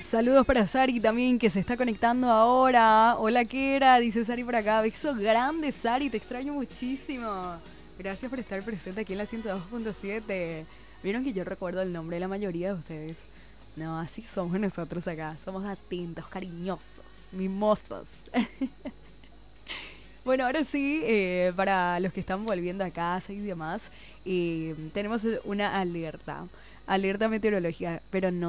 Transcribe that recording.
Saludos para Sari también, que se está conectando ahora. Hola, Kera, dice Sari por acá. Beso grande, Sari, te extraño muchísimo. Gracias por estar presente aquí en la 102.7. Vieron que yo recuerdo el nombre de la mayoría de ustedes. No, así somos nosotros acá. Somos atentos, cariñosos, mimosos. Bueno, ahora sí, para los que están volviendo a casa y demás, tenemos una alerta. Alerta meteorológica, pero no